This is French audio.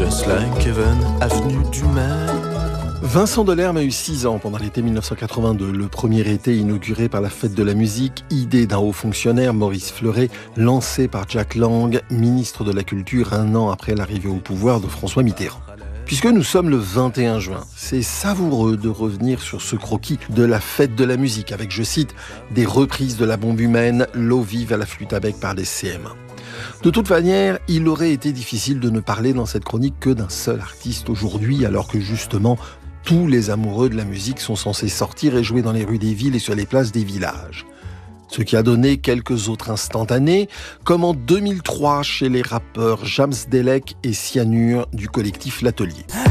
Just like heaven, avenue du Maine. Vincent Delerme a eu 6 ans pendant l'été 1982, le premier été inauguré par la Fête de la musique, idée d'un haut fonctionnaire, Maurice Fleuret, lancé par Jack Lang, ministre de la Culture, un an après l'arrivée au pouvoir de François Mitterrand. Puisque nous sommes le 21 juin, c'est savoureux de revenir sur ce croquis de la Fête de la musique, avec, je cite, des reprises de La Bombe Humaine, L'eau vive à la flûte à bec par les CM1. De toute manière, il aurait été difficile de ne parler dans cette chronique que d'un seul artiste aujourd'hui, alors que justement, tous les amoureux de la musique sont censés sortir et jouer dans les rues des villes et sur les places des villages. Ce qui a donné quelques autres instantanés, comme en 2003 chez les rappeurs Jams Delek et Cyanure du collectif L'Atelier.